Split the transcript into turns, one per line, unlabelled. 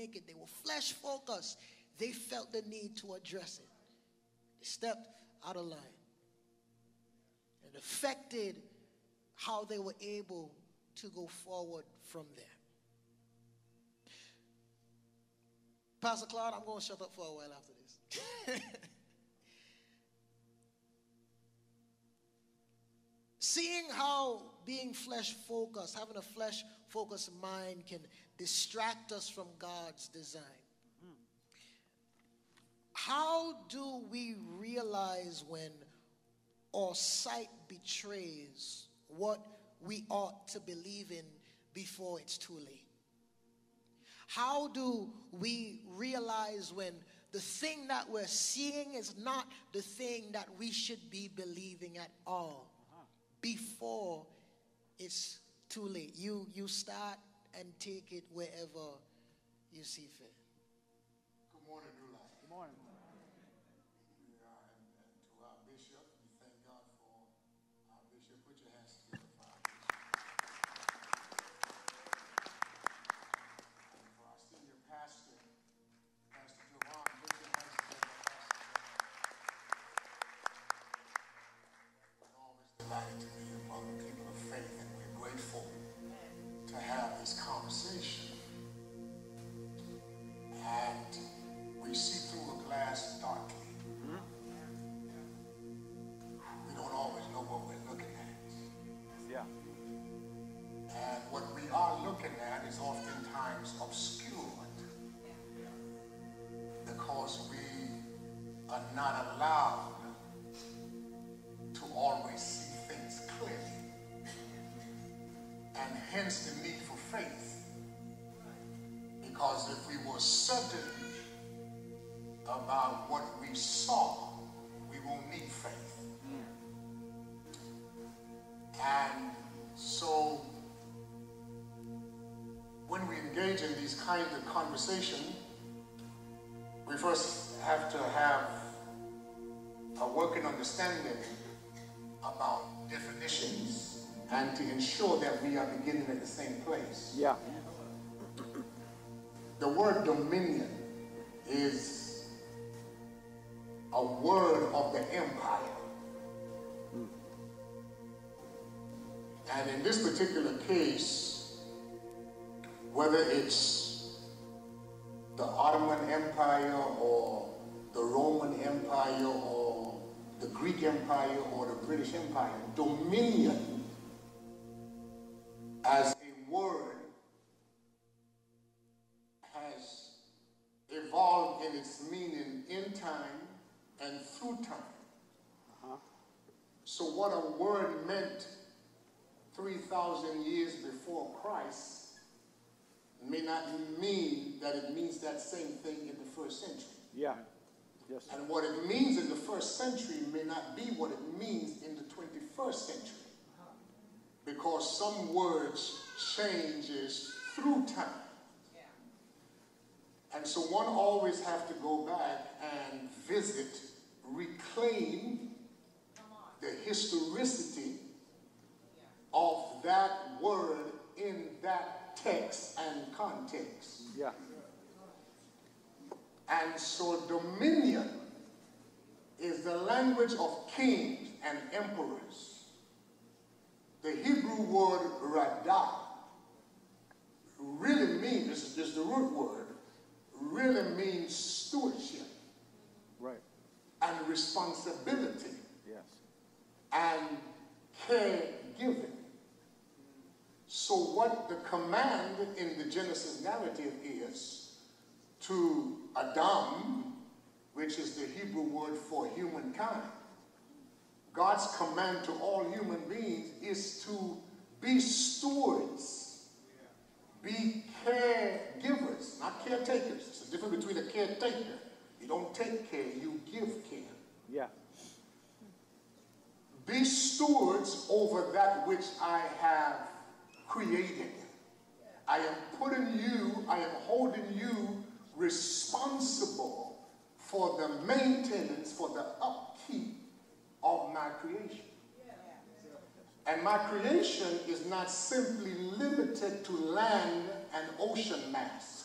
make it. They were flesh focused. They felt the need to address it. They stepped out of line. It affected how they were able to go forward from there. Pastor Claude, I'm going to shut up for a while after this. Seeing how being flesh focused, having a flesh focused mind can distract us from God's design. How do we realize when our sight betrays what we ought to believe in before it's too late? How do we realize when the thing that we're seeing is not the thing that we should be believing at all before it's too late? You start and take it wherever you see fit.
Good morning, New Life.
Good morning.
And to our bishop, we thank God for our bishop. Put your hands together for our bishop. And for our senior pastor, Pastor Jovan, put your hands together, Pastor. We're always delighted to be among people of faith, and we're grateful to have this conversation. And we see through a glass darkly. We don't always know what we're looking at.
Yeah.
And what we are looking at is oftentimes obscured because we are not allowed to always see things clearly. And hence the need for faith. Because if we were certain about what we saw, we won't need faith. And so when we engage in these kinds of conversation, we first have to have a working understanding about definitions and to ensure that we are beginning at the same place.
Yeah.
The word dominion is a word of the empire. And in this particular case, whether it's the Ottoman Empire or the Roman Empire or the Greek Empire or the British Empire, dominion as a word has evolved in its meaning in time and through time. So what a word meant 3,000 years before Christ may not mean that it means that same thing in the first century.
Yeah. Yes.
And what it means in the first century may not be what it means in the 21st century. Because some words changes through time. And so one always have to go back and visit, reclaim the historicity of that word in that text and context.
Yeah.
And so dominion is the language of kings and emperors. The Hebrew word radah really means, this is the root word, really means stewardship.
Right.
And responsibility.
Yes.
And caregiving. So what the command in the Genesis narrative is to Adam, which is the Hebrew word for humankind, God's command to all human beings is to be stewards, be caregivers, not caretakers. There's a difference between a caretaker. You don't take care, you give care.
Yeah.
Be stewards over that which I have created. I am putting you, I am holding you responsible for the maintenance, for the upkeep of my creation. And my creation is not simply limited to land and ocean mass.